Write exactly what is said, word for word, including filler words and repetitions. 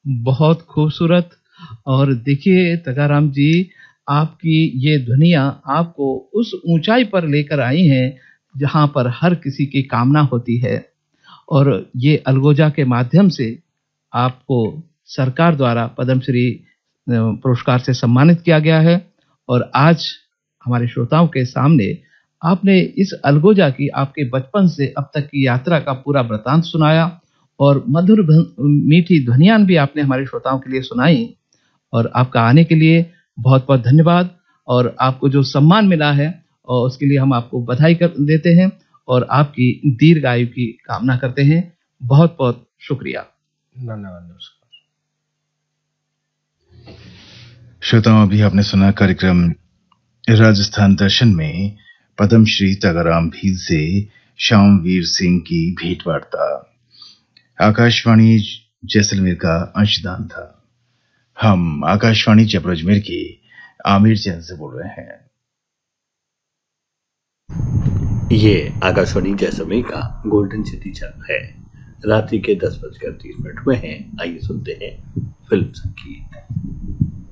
बहुत खूबसूरत। और देखिए तगाराम जी, आपकी ये ध्वनियाँ आपको उस ऊँचाई पर लेकर आई हैं, जहाँ पर हर किसी की कामना होती है। और ये अलगोजा के माध्यम से आपको सरकार द्वारा पद्मश्री अ, पुरस्कार से सम्मानित किया गया है। और आज हमारे श्रोताओं के सामने आपने इस अलगोजा की आपके बचपन से अब तक की यात्रा का पूरा वृतांत सुनाया और मधुर भ मीठी ध्वनियाँ भी आपने हमारे श्रोताओं के लिए सुनाई। और आपका आने के लिए बहुत-बहुत धन्यवाद। और आपको जो सम्मान मिला है और उसके लिए हम आपको बधाई कर देते हैं और आपकी दीर्घायु की कामना करते हैं। बहुत-बहुत शुक्रिया। धन्यवाद, नमस्कार। श्रोताओं, अभी आपने सुना कार्यक्रम राजस्थान दर्शन में पद्मश्री तगाराम भील से श्यामवीर सिंह की भेंट वार्ता। आकाशवाणी जैसलमेर का अंशदान था। हम आकाशवाणी जयपुर अजमेर के आमिर चैन से बोल रहे हैं। ये आकाशवाणी जैसलमेर का गोल्डन सिटी चैनल है। रात्रि के दस बजकर तीस मिनट हुए हैं। आइए सुनते हैं फिल्म संगीत।